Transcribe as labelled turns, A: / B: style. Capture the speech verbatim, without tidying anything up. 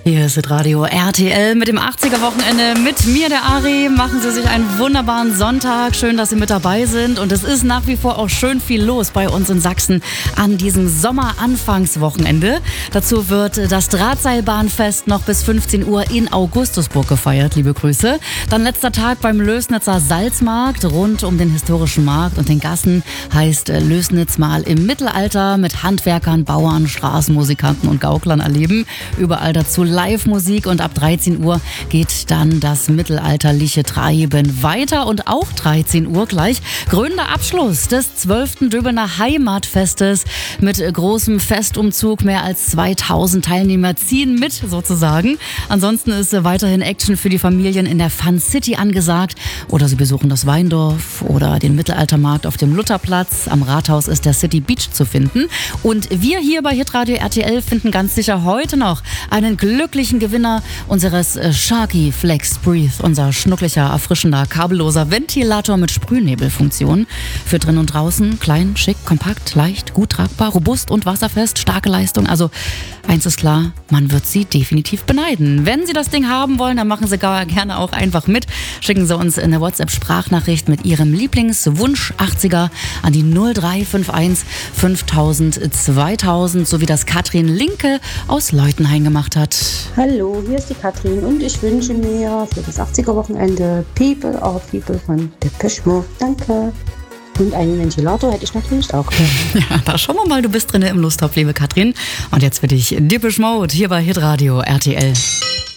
A: Hier ist Radio R T L mit dem achtziger-Wochenende. Mit mir, der Ari. Machen Sie sich einen wunderbaren Sonntag. Schön, dass Sie mit dabei sind. Und es ist nach wie vor auch schön viel los bei uns in Sachsen an diesem Sommeranfangswochenende. Dazu wird das Drahtseilbahnfest noch bis fünfzehn Uhr in Augustusburg gefeiert. Liebe Grüße. Dann letzter Tag beim Lößnitzer Salzmarkt. Rund um den historischen Markt und den Gassen heißt Lößnitz mal im Mittelalter mit Handwerkern, Bauern, Straßenmusikanten und Gauklern erleben. Überall dazu Live-Musik und ab dreizehn Uhr geht dann das mittelalterliche Treiben weiter und auch dreizehn Uhr gleich krönender Abschluss des zwölften Döbener Heimatfestes mit großem Festumzug. Mehr als zweitausend Teilnehmer ziehen mit sozusagen. Ansonsten ist weiterhin Action für die Familien in der Fun City angesagt oder sie besuchen das Weindorf oder den Mittelaltermarkt auf dem Lutherplatz. Am Rathaus ist der City Beach zu finden und wir hier bei Hitradio R T L finden ganz sicher heute noch einen glücklichen Gewinner unseres Sharky Flex Breathe, unser schnucklicher, erfrischender, kabelloser Ventilator mit Sprühnebelfunktion. Für drin und draußen, klein, schick, kompakt, leicht, gut tragbar, robust und wasserfest, starke Leistung. Also eins ist klar, man wird sie definitiv beneiden. Wenn Sie das Ding haben wollen, dann machen Sie gar gerne auch einfach mit. Schicken Sie uns eine WhatsApp-Sprachnachricht mit Ihrem Lieblingswunsch achtziger an die null drei fünf eins fünftausend zweitausend, so wie das Katrin Linke aus Leutenhain gemacht hat.
B: Hallo, hier ist die Katrin und ich wünsche mir für das achtziger-Wochenende People are People von Depeche Mode. Danke. Und einen Ventilator hätte ich natürlich auch.
A: Ja, da schauen wir mal, du bist drin im Lusttopf, liebe Katrin. Und jetzt für dich Depeche Mode hier bei Hitradio R T L.